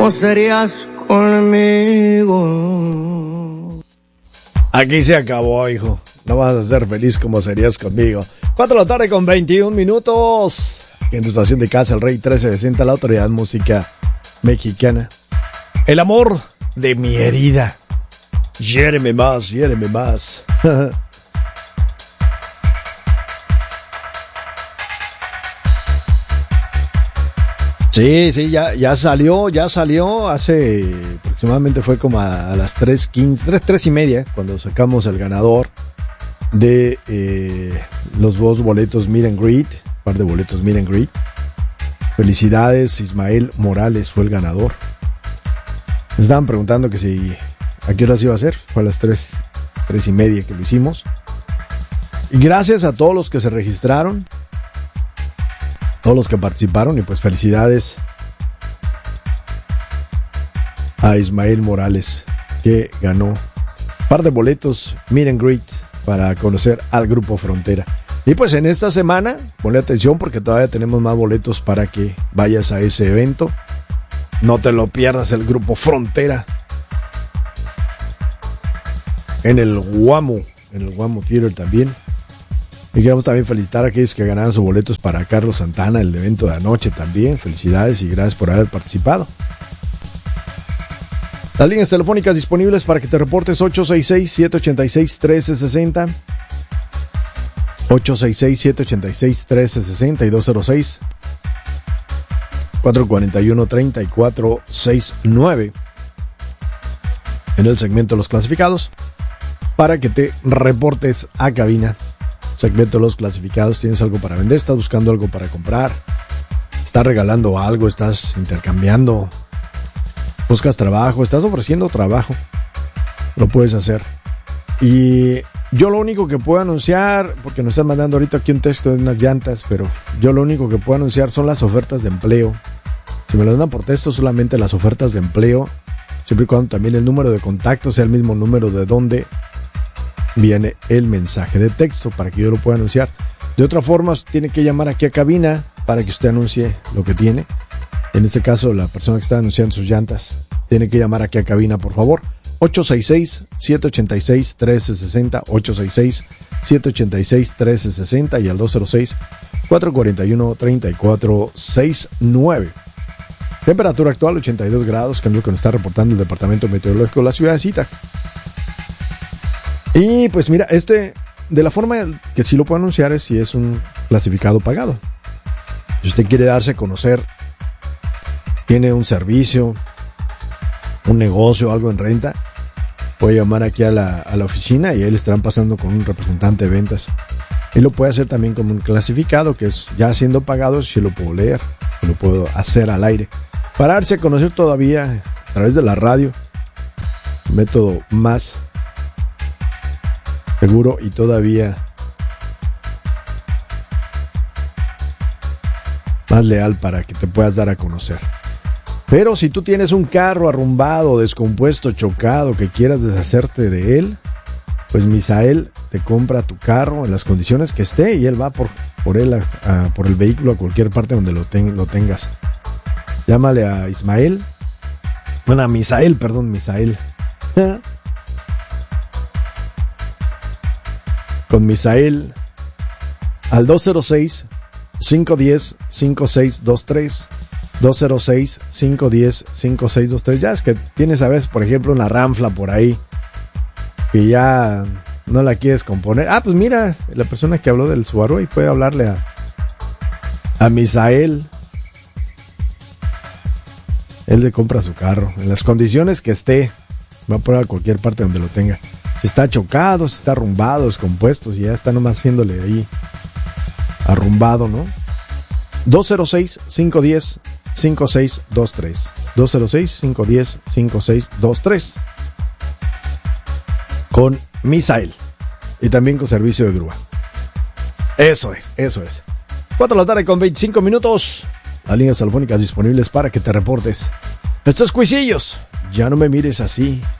¿cómo serías conmigo? Aquí se acabó, hijo. No vas a ser feliz como serías conmigo. 4 de la tarde con 21 minutos. En tu estación de casa, el Rey 1360, la autoridad música mexicana. El amor de mi herida. Hiéreme más, hiéreme más. Sí, ya salió hace aproximadamente fue como a las 3:15, 3:30, cuando sacamos el ganador de los 2 boletos Meet and Greet, un par de boletos Meet and Greet. Felicidades, Ismael Morales fue el ganador. Me estaban preguntando que si a qué hora se iba a hacer, fue a las 3:30 que lo hicimos. Y gracias a todos los que se registraron, todos los que participaron, y pues felicidades a Ismael Morales, que ganó un par de boletos Meet and Greet para conocer al Grupo Frontera. Y pues en esta semana, ponle atención porque todavía tenemos más boletos para que vayas a ese evento. No te lo pierdas, el Grupo Frontera en el Guamo Theater también. Y queremos también felicitar a aquellos que ganaron sus boletos para Carlos Santana, el evento de anoche también. Felicidades y gracias por haber participado. Las líneas telefónicas disponibles para que te reportes: 866-786-1360, 866-786-1360 y 206-441-3469 en el segmento de los clasificados, para que te reportes a cabina. Segmento de los clasificados. ¿Tienes algo para vender? ¿Estás buscando algo para comprar? ¿Estás regalando algo? ¿Estás intercambiando? ¿Buscas trabajo? ¿Estás ofreciendo trabajo? Lo puedes hacer. Y yo lo único que puedo anunciar, porque nos están mandando ahorita aquí un texto de unas llantas, pero yo lo único que puedo anunciar son las ofertas de empleo. Si me lo dan por texto, solamente las ofertas de empleo, siempre y cuando también el número de contacto sea el mismo número de donde viene el mensaje de texto, para que yo lo pueda anunciar. De otra forma, tiene que llamar aquí a cabina para que usted anuncie lo que tiene. En este caso, la persona que está anunciando sus llantas tiene que llamar aquí a cabina, por favor. 866-786-1360, 866-786-1360 y al 206-441-3469. Temperatura actual 82 grados, que es lo que nos está reportando el Departamento Meteorológico de la ciudad de Zittag. Y pues mira, de la forma que sí lo puedo anunciar es si es un clasificado pagado. Si usted quiere darse a conocer, tiene un servicio, un negocio, algo en renta, puede llamar aquí a la oficina y ahí le estarán pasando con un representante de ventas. Y lo puede hacer también como un clasificado, que es ya siendo pagado, si lo puedo leer, lo puedo hacer al aire. Para darse a conocer todavía a través de la radio, método más seguro y todavía más leal para que te puedas dar a conocer. Pero si tú tienes un carro arrumbado, descompuesto, chocado, que quieras deshacerte de él, pues Misael te compra tu carro en las condiciones que esté y él va por el vehículo a cualquier parte donde lo tengas. Llámale a Misael. Con Misael al 206-510-5623, 206-510-5623. Ya es que tienes a veces, por ejemplo, una ranfla por ahí que ya no la quieres componer. Ah, pues mira, la persona que habló del Subaru y puede hablarle a Misael. Él le compra su carro en las condiciones que esté. Va a poner a cualquier parte donde lo tenga. Si está chocado, si está arrumbado, descompuesto, si ya está nomás haciéndole ahí arrumbado, ¿no? 206-510-5623. 206-510-5623. Con Misael. Y también con servicio de grúa. Eso es. 4 de la tarde con 25 minutos. Las líneas telefónicas disponibles para que te reportes. Estos cuisillos. Ya no me mires así.